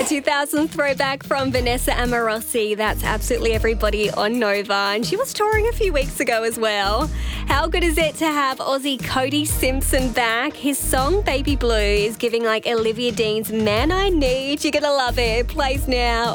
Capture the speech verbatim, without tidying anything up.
two thousand throwback from Vanessa Amorosi. That's Absolutely Everybody on Nova. And she was touring a few weeks ago as well. How good is it to have Aussie Cody Simpson back? His song Baby Blue is giving like Olivia Dean's Man I Need. You're going to love it. It plays now